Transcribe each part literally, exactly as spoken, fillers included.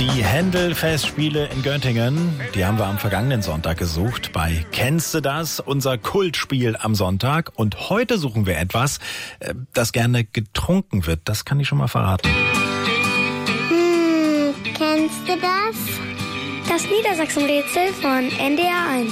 Die Händel-Festspiele in Göttingen, die haben wir am vergangenen Sonntag gesucht bei Kennst du das? Unser Kultspiel am Sonntag. Und heute suchen wir etwas, das gerne getrunken wird. Das kann ich schon mal verraten. Hm, kennst du das? Das Niedersachsen-Rätsel von N D R eins.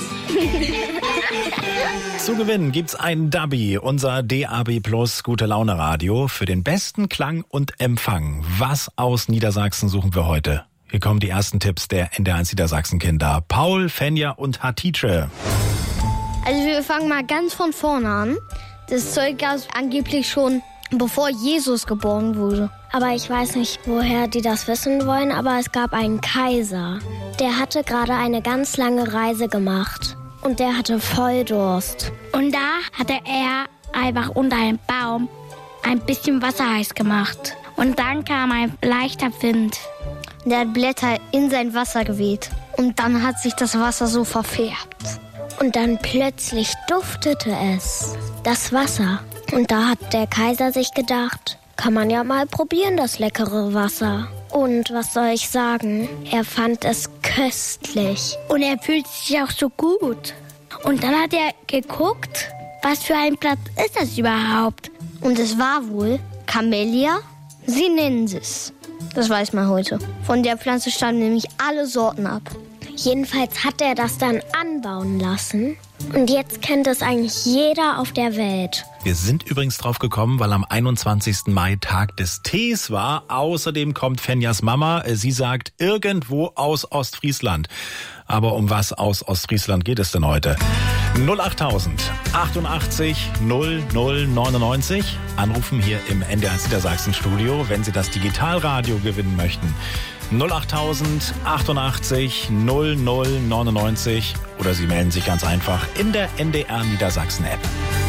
Zu gewinnen gibt's ein Dubby, unser D A B Plus Gute-Laune-Radio für den besten Klang und Empfang. Was aus Niedersachsen suchen wir heute? Hier kommen die ersten Tipps der N D R eins Niedersachsen-Kinder. Paul, Fenja und Hatice. Also wir fangen mal ganz von vorne an. Das Zeug gab es angeblich schon, bevor Jesus geboren wurde. Aber ich weiß nicht, woher die das wissen wollen, aber es gab einen Kaiser. Der hatte gerade eine ganz lange Reise gemacht. Und der hatte voll Durst. Und da hatte er einfach unter einem Baum ein bisschen Wasser heiß gemacht. Und dann kam ein leichter Wind. Der hat Blätter in sein Wasser geweht. Und dann hat sich das Wasser so verfärbt. Und dann plötzlich duftete es. Das Wasser. Und da hat der Kaiser sich gedacht, kann man ja mal probieren, das leckere Wasser. Und was soll ich sagen? Er fand es köstlich. Und er fühlt sich auch so gut. Und dann hat er geguckt, was für ein Platz ist das überhaupt? Und es war wohl Camellia sinensis. Das weiß man heute. Von der Pflanze stammen nämlich alle Sorten ab. Jedenfalls hat er das dann anbauen lassen. Und jetzt kennt es eigentlich jeder auf der Welt. Wir sind übrigens drauf gekommen, weil am einundzwanzigsten Mai Tag des Tees war. Außerdem kommt Fenjas Mama. Sie sagt, irgendwo aus Ostfriesland. Aber um was aus Ostfriesland geht es denn heute? null achttausend achtundachtzig null null neunundneunzig. Anrufen hier im N D R eins Niedersachsen Studio, wenn Sie das Digitalradio gewinnen möchten. null achttausend achtundachtzig null null neunundneunzig. Oder Sie melden sich ganz einfach in der N D R Niedersachsen App.